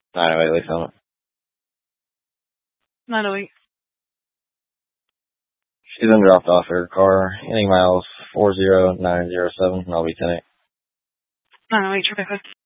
908 Lake Summit. 908. She's been dropped off her car. Ending miles 40907. And I'll be 10-8. 908, Rebecca.